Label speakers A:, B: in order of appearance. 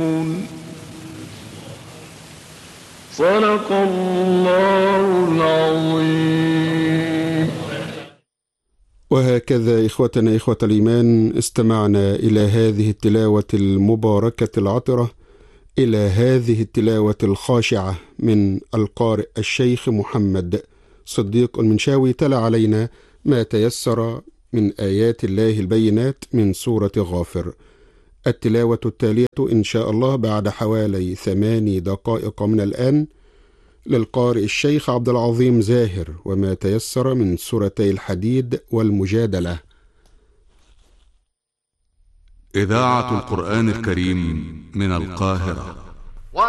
A: صدق الله العظيم.
B: وهكذا إخوتنا إخوة الإيمان استمعنا إلى هذه التلاوة المباركة العطرة، إلى هذه التلاوة الخاشعة من القارئ الشيخ محمد صديق المنشاوي. تلا علينا ما تيسر من آيات الله البينات من سورة غافر. التلاوة التالية إن شاء الله بعد حوالي 8 دقائق من الآن للقارئ الشيخ عبد العظيم زاهر، وما تيسر من سورتي الحديد والمجادلة.
C: إذاعة القرآن الكريم من القاهرة.